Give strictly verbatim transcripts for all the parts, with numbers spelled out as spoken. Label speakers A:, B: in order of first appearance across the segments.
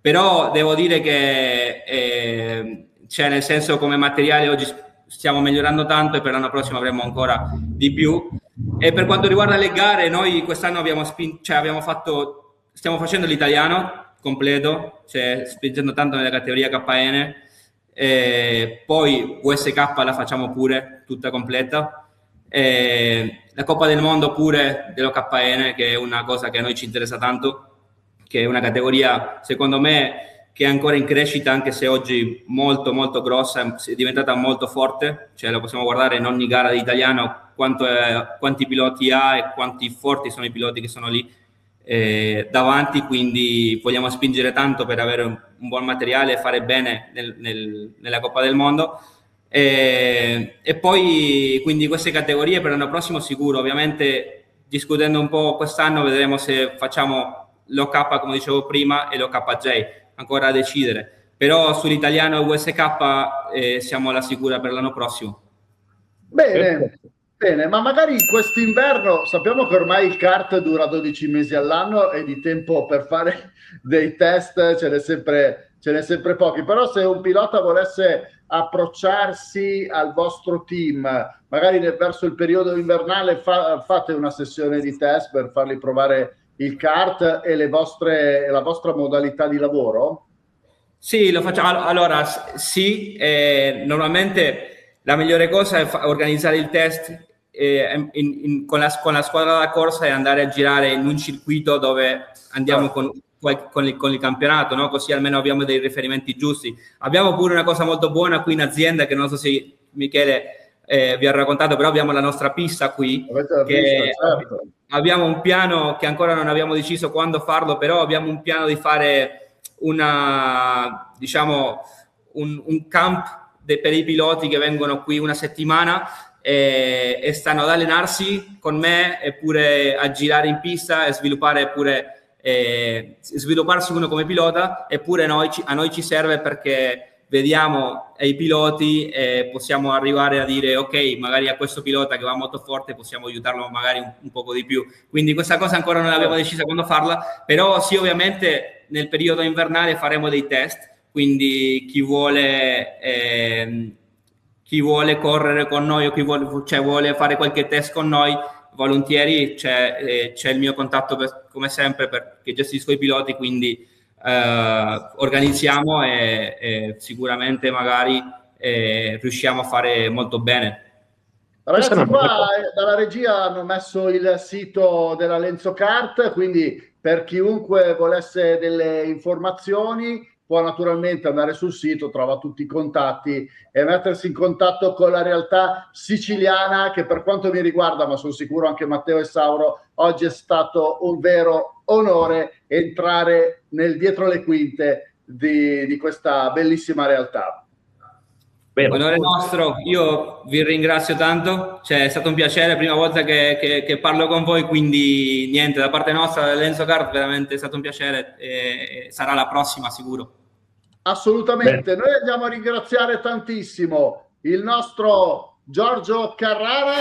A: però devo dire che eh, cioè nel senso come materiale oggi stiamo migliorando tanto e per l'anno prossimo avremo ancora di più. E per quanto riguarda le gare, noi quest'anno abbiamo, spin- cioè abbiamo fatto, stiamo facendo l'italiano completo, cioè spingendo tanto nella categoria K N, e poi U S K la facciamo pure tutta completa, e la Coppa del Mondo pure dello K N, che è una cosa che a noi ci interessa tanto, che è una categoria secondo me che è ancora in crescita, anche se oggi molto molto grossa, è diventata molto forte, cioè lo possiamo guardare in ogni gara di italiano quanto è, quanti piloti ha e quanti forti sono i piloti che sono lì eh, davanti, quindi vogliamo spingere tanto per avere un, un buon materiale e fare bene nel, nel, nella Coppa del Mondo. E, e poi quindi queste categorie per l'anno prossimo sicuro, ovviamente discutendo un po' quest'anno vedremo se facciamo l'O K come dicevo prima e l'O K J, ancora a decidere, però sull'italiano e U S K eh, siamo alla sicura per l'anno prossimo.
B: Bene, bene, ma magari quest'inverno sappiamo che ormai il kart dura dodici mesi all'anno e di tempo per fare dei test ce n'è sempre, ce n'è sempre pochi, però se un pilota volesse approcciarsi al vostro team, magari nel, verso il periodo invernale, fa, fate una sessione di test per fargli provare il kart e le vostre, la vostra modalità di lavoro?
A: Sì, lo facciamo. Allora, sì, eh, normalmente la migliore cosa è organizzare il test eh, in, in, con, la, con la squadra da corsa e andare a girare in un circuito dove andiamo con, con, il, con il campionato, no? Così almeno abbiamo dei riferimenti giusti. Abbiamo pure una cosa molto buona qui in azienda che non so se Michele eh, vi ha raccontato, però abbiamo la nostra pista qui. Che
B: pista, certo.
A: Abbiamo un piano che ancora non abbiamo deciso quando farlo, però abbiamo un piano di fare una, diciamo, un, un camp de, per i piloti che vengono qui una settimana e, e stanno ad allenarsi con me e pure a girare in pista e sviluppare pure eh, svilupparsi uno come pilota, eppure noi, a noi ci serve perché vediamo i piloti e possiamo arrivare a dire ok, magari a questo pilota che va molto forte possiamo aiutarlo magari un, un poco di più, quindi questa cosa ancora non abbiamo deciso quando farla, però sì, ovviamente nel periodo invernale faremo dei test, quindi chi vuole eh, chi vuole correre con noi o chi vuole, cioè, vuole fare qualche test con noi, volentieri c'è, eh, c'è il mio contatto per, come sempre perché gestisco i piloti, quindi eh, organizziamo e, e sicuramente magari eh, riusciamo a fare molto bene.
B: Ragazzi, qua dalla regia hanno messo il sito della Lenzo Kart, quindi per chiunque volesse delle informazioni può naturalmente andare sul sito, trova tutti i contatti e mettersi in contatto con la realtà siciliana, che per quanto mi riguarda, ma sono sicuro anche Matteo e Sauro, oggi è stato un vero onore entrare nel dietro le quinte di, di questa bellissima realtà.
A: Onore nostro, io vi ringrazio tanto, cioè, è stato un piacere, prima volta che, che, che parlo con voi, quindi niente, da parte nostra, Lenzo Kart, veramente è stato un piacere e sarà la prossima sicuro.
B: Assolutamente, Beh. Noi andiamo a ringraziare tantissimo il nostro Giorgio Carrara.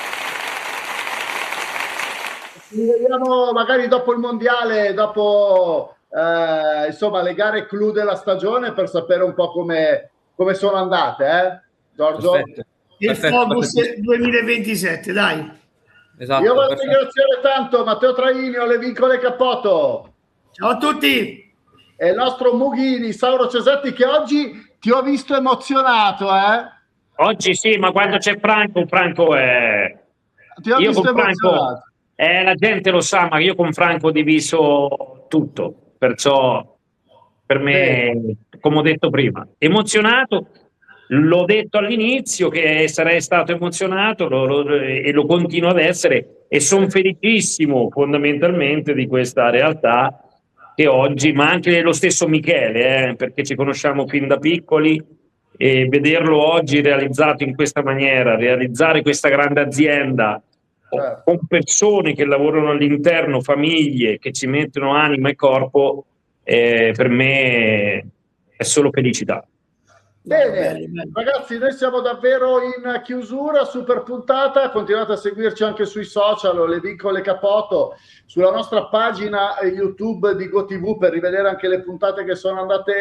B: Ci vediamo magari dopo il mondiale, dopo eh, insomma le gare clou della stagione per sapere un po' come come sono andate, eh? Giorgio?
C: Perfetto. Il Focus duemilaventisette, dai.
B: Esatto, io voglio ringraziare tanto Matteo Trainio, Le Vincole Cappotto.
C: Ciao a tutti.
B: E il nostro Mughini, Sauro Cesetti, che oggi ti ho visto emozionato, eh?
D: Oggi sì, ma quando c'è Franco, Franco è...
B: Ti ho
D: io
B: visto
D: con Franco,
B: eh,
D: la gente lo sa, ma io con Franco ho diviso tutto, perciò per me, Beh. come ho detto prima, emozionato, l'ho detto all'inizio che sarei stato emozionato lo, lo, e lo continuo ad essere e sono felicissimo fondamentalmente di questa realtà che oggi, ma anche lo stesso Michele, eh, perché ci conosciamo fin da piccoli, e vederlo oggi realizzato in questa maniera, realizzare questa grande azienda certo. con persone che lavorano all'interno, famiglie che ci mettono anima e corpo, Eh, per me è solo felicità.
B: Bene,
C: bene, bene.
B: ragazzi, noi siamo davvero in chiusura, super puntata. Continuate a seguirci anche sui social, le Vincole Capoto, sulla nostra pagina YouTube di GoTV per rivedere anche le puntate che sono andate